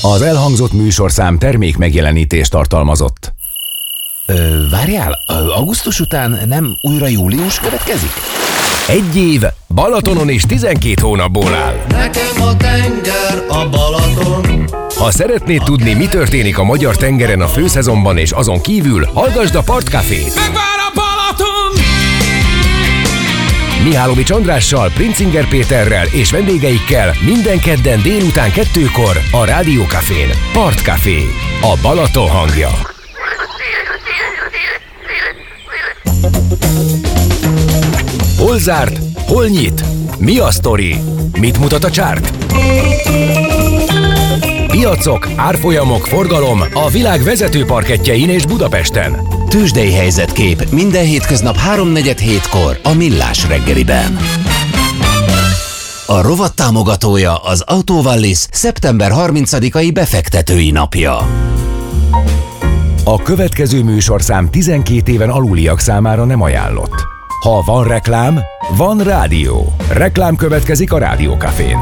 Az elhangzott műsorszám termék megjelenítést tartalmazott. Várjál, augusztus után nem újra július következik? 1 év, Balatonon és 12 hónapból áll. Nekem a tenger a Balaton. Ha szeretnéd tudni, mi történik a magyar tengeren a főszezonban és azon kívül, hallgasd a Partcafét. Megvár a Balaton! Mihálovics Andrással, Princinger Péterrel és vendégeikkel minden kedden délután 2-kor a Rádiókafén. Partcafé, a Balaton hangja. Hol zárt? Hol nyit? Mi a sztori? Mit mutat a csárt? Piacok, árfolyamok, forgalom a világ vezető parkettjein és Budapesten. Tőzsdei helyzetkép minden hétköznap 3-4-7-kor a Millás reggeliben. A rovat támogatója az Autovallis szeptember 30-ai befektetői napja. A következő műsorszám 12 éven aluliak számára nem ajánlott. Ha van reklám, van rádió. Reklám következik a Rádiókafén.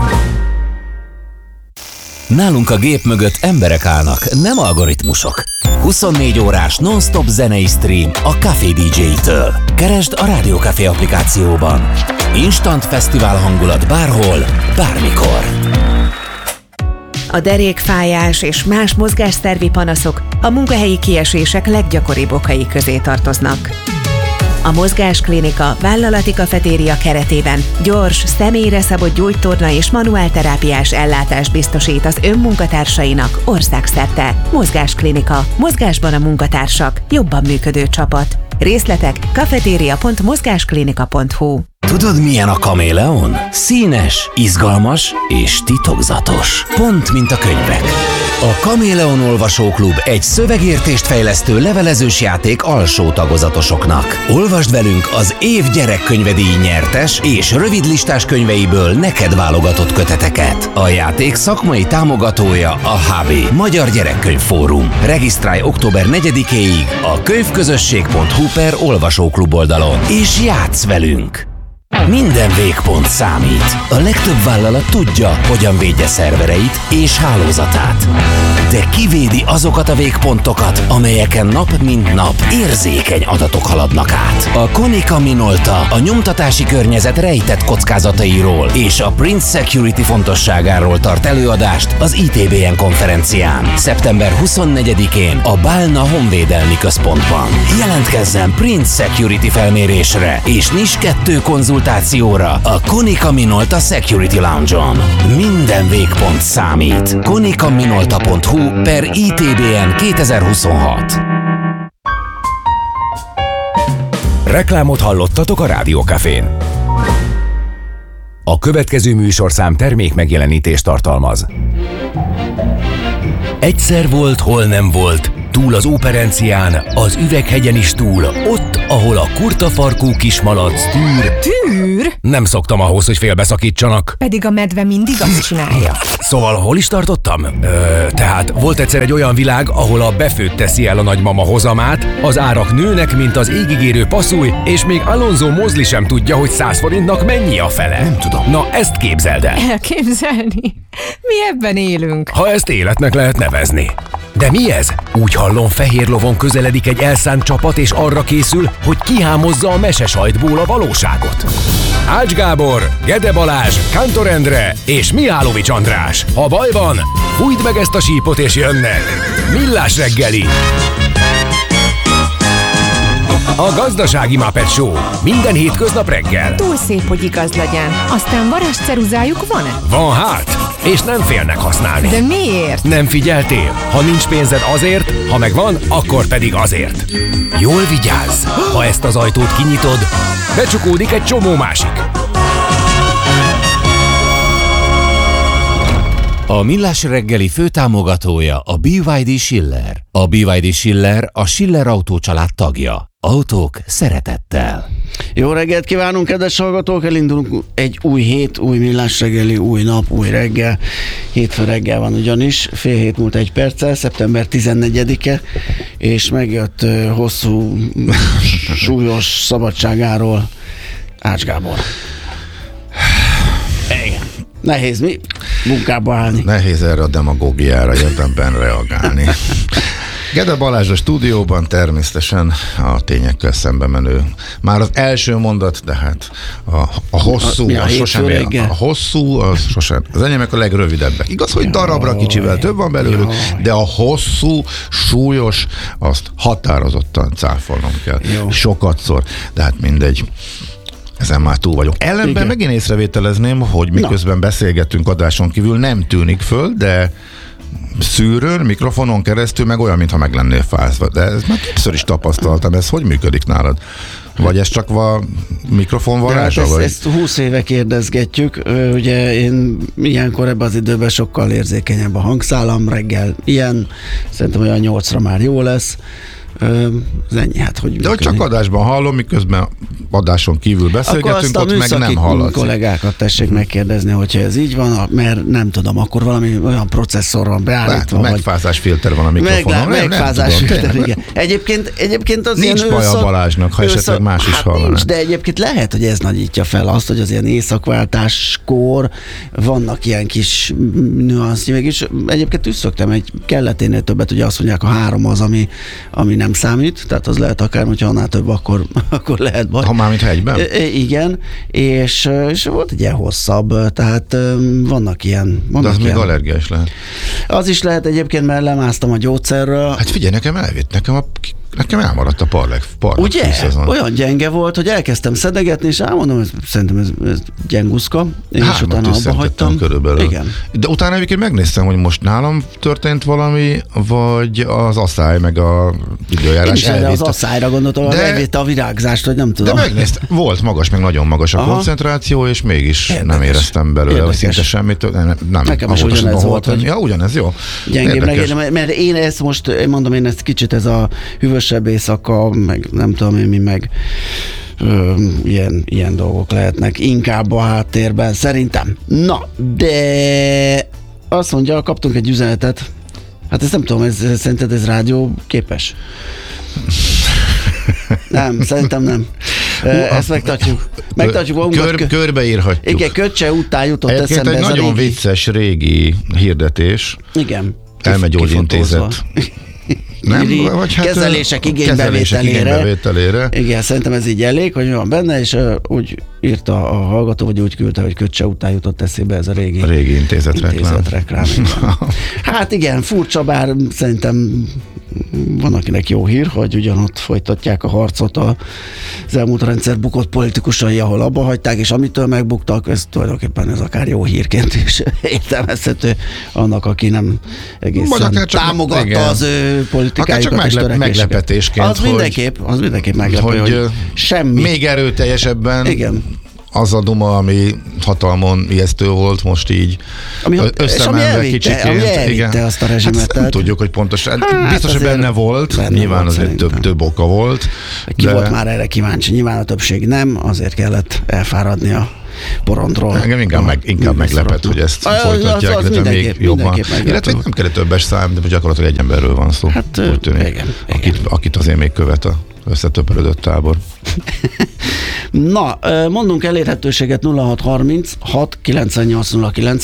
Nálunk a gép mögött emberek állnak, nem algoritmusok. 24 órás non-stop zenei stream a Café DJ-től. Keresd a Rádiókafé applikációban. Instant fesztivál hangulat bárhol, bármikor. A derékfájás és más mozgásszervi panaszok a munkahelyi kiesések leggyakoribb okai közé tartoznak. A Mozgásklinika vállalati kafetéria keretében gyors, személyre szabott gyógytorna és manuálterápiás ellátást biztosít az önmunkatársainak országszerte. Mozgásklinika. Mozgásban a munkatársak. Jobban működő csapat. Részletek cafeteria.mozgásklinika.hu. Tudod, milyen a kaméleon? Színes, izgalmas és titokzatos. Pont, mint a könyvek. A Kaméleon Olvasóklub egy szövegértést fejlesztő levelezős játék alsó tagozatosoknak. Olvasd velünk az év gyerekkönyvedíj nyertes és rövidlistás könyveiből neked válogatott köteteket. A játék szakmai támogatója a HB, Magyar Gyerekkönyv Fórum. Regisztrálj október 4-éig a könyvközösség.hu/olvasóklub oldalon, és játsz velünk! Minden végpont számít. A legtöbb vállalat tudja, hogyan védje szervereit és hálózatát. De kivédi azokat a végpontokat, amelyeken nap mint nap érzékeny adatok haladnak át. A Konica Minolta a nyomtatási környezet rejtett kockázatairól és a Print Security fontosságáról tart előadást az ITBN konferencián. Szeptember 24-én a Bálna Honvédelmi Központban. Jelentkezzen Print Security felmérésre és NIS 2 konzultációra a Konica Minolta Security Lounge-on. Minden végpont számít. konicaminolta.hu/ITBN 2026. Reklámot hallottatok a Rádiókafén. A következő műsorszám termék megjelenítést tartalmaz. Egyszer volt, hol nem volt, túl az Óperencián, az Üveghegyen is túl, ott, ahol a kurtafarkú kismalac tűr. Tűr? Nem szoktam ahhoz, hogy félbeszakítsanak. Pedig a medve mindig azt csinálja. Szóval hol is tartottam? Tehát volt egyszer egy olyan világ, ahol a befőtt teszi el a nagymama hozamát, az árak nőnek, mint az égigérő passzúj, és még Alonso Mosley sem tudja, hogy 100 forintnak mennyi a fele. Nem tudom. Na, ezt képzeld el. Elképzelni? Mi ebben élünk. Ha ezt életnek lehet nevezni. De mi ez? Úgy hallom, fehér lovon közeledik egy elszánt csapat, és arra készül, hogy kihámozza a mesesajtból a valóságot. Ács Gábor, Gede Balázs, Kántor Endre és Mihálovics András. Ha baj van, fújd meg ezt a sípot és jönnek. Millás reggeli. A Gazdasági Muppet Show. Minden hétköznap reggel. Túl szép, hogy igaz legyen. Aztán varázsceruzájuk van-e? Van hát, és nem félnek használni. De miért? Nem figyeltél? Ha nincs pénzed azért, ha megvan, akkor pedig azért. Jól vigyázz! Ha ezt az ajtót kinyitod, becsukódik egy csomó másik. A Millás reggeli főtámogatója a BYD Schiller. A BYD Schiller a Schiller Autó család tagja. Autók szeretettel. Jó reggelt kívánunk, kedves hallgatók! Elindulunk egy új hét, új Millás reggeli, új nap, új reggel. Hétfő reggel van ugyanis, 6:07 szeptember 14-e, és megjött hosszú, súlyos szabadságáról Ács Gábor. Igen. Nehéz mi? munkába állni. Nehéz erre a demagógiára érdemben reagálni. Gede Balázs a stúdióban, természetesen a tényekkel szembe menő. Már az első mondat, de hát a hosszú, a hosszú, az sosem. Az enyémek a legrövidebbek. Igaz, hogy darabra kicsivel több van belőlük, de a hosszú, súlyos, azt határozottan cáfolnom kell. Sokatszor, de hát mindegy. Ezen már túl vagyunk. Ellenben megint észrevételezném, hogy miközben beszélgettünk adáson kívül, nem tűnik föl, de szűrőn, mikrofonon keresztül meg olyan, mintha meg lennél fázva. De ezt már többször is tapasztaltam. Ez hogy működik nálad? Vagy ez csak mikrofonvarázsa? Hát ezt 20 éve kérdezgetjük. Ugye én ilyenkor ebben az időben sokkal érzékenyebb a hangszálam, reggel ilyen, szerintem olyan 8-ra már jó lesz. Az ennyi, hát hogy de hogy csak adásban hallom, miközben adáson kívül beszélgetünk, ott meg nem hallatszik. Kollégákat tessék megkérdezni, hogyha ez így van, mert nem tudom, akkor valami olyan processzor van beállítva. Megfázásfilter van a mikrofonon. Megfázásfilter, igen. Egyébként az nincs baj a Balázsnak, ha esetleg más is hallaná. Nincs, de egyébként lehet, hogy ez nagyítja fel azt, hogy az ilyen éjszakváltáskor vannak ilyen kis nüansznyövek, és egyébként üsszögtem egy kelleténél többet, ugye azt mondják, a 3 az, ami nem számít, tehát az lehet akár, hogyha annál több, akkor lehet baj. Ha már mint hegyben? Igen, és volt egy ilyen hosszabb, tehát vannak ilyen. De az még allergiás lehet. Az is lehet egyébként, mert lemásztam a gyógyszerről. Hát figyelj, nekem elmaradt a parlag. Ugye? Olyan gyenge volt, hogy elkezdtem szedegetni, és elmondom, szerintem ez gyenguszka, és utána abba hagytam. Körülbelül. Igen. De utána egyébként megnéztem, hogy most nálam történt valami, vagy az asszály, meg a időjárás elvitte. Az asszályra gondoltam, elvitte a virágzást, vagy nem tudom. De megnéztem, volt magas, meg nagyon magas a koncentráció, és mégis érdekes. Nem éreztem belőle, vagy szinte semmit. Nem. Nekem is ugyanez volt. Ja, ugyanez, jó. Gyengébb, mert én ezt most, mondom, én ezt kicsit ez a hűvösebb éjszaka, meg nem tudom én mi, meg ilyen dolgok lehetnek inkább a háttérben, szerintem. Na, de azt mondja, kaptunk egy üzenetet. Hát ezt nem tudom, szerinted ez rádió képes? Nem, szerintem nem. Ezt megtartjuk. Körbeírhatjuk. Igen, Köcse után jutott eszembe egy ez nagyon vicces régi hirdetés. Igen. Elmegyógyintézet. Nem, vagy hát kezelések igénybevételére. Igen, szerintem ez így elég, hogy van benne, és úgy írta a hallgató, vagy úgy küldte, hogy Köcse után jutott eszébe ez a régi intézetreklám. Hát igen, furcsa, bár szerintem van akinek jó hír, hogy ugyanott folytatják a harcot az elmúlt rendszer bukott politikusai, ahol abba hagyták, és amitől megbuktak, ez tulajdonképpen ez akár jó hírként is értelmezhető annak, aki nem egészen támogatta az ő politikájukat és törekvéseket. Meglepetésként. Az mindenképp meglepő, hogy semmi. Még erőteljesebben. Igen. Az a duma, ami hatalmon ijesztő volt, most így összemenve kicsikét. Ami elvitte azt a rezsimet. Hát nem tudjuk, hogy pontosan. Biztos, hogy benne volt. Nyilván azért több oka volt. Ki volt már erre kíváncsi? Nyilván a többség nem, azért kellett elfáradni a porondról. Engem inkább meglepett, hogy ezt folytatják, de még jobban. Illetve nem kellett többes szám, de gyakorlatilag egy emberről van szó. Hát, úgy tűnik, akit azért még követ a összetöpörödött tábor. Na, mondunk elérhetőséget 0630 6 98 09.